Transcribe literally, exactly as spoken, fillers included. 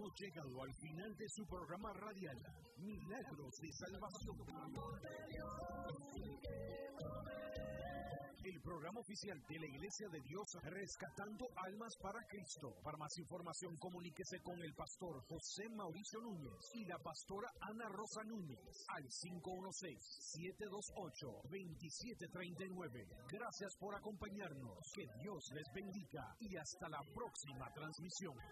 Hemos llegado al final de su programa radial, Milagros de Salvación. El programa oficial de la Iglesia de Dios Rescatando Almas para Cristo. Para más información, comuníquese con el pastor José Mauricio Núñez y la pastora Ana Rosa Núñez al cinco uno seis, siete dos ocho, dos siete tres nueve. Gracias por acompañarnos. Que Dios les bendiga y hasta la próxima transmisión.